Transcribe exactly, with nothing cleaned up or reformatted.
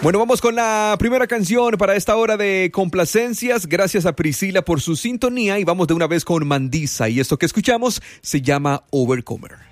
Bueno, vamos con la primera canción para esta hora de complacencias. Gracias a Priscila por su sintonía y vamos de una vez con Mandisa. Y esto que escuchamos se llama Overcomer.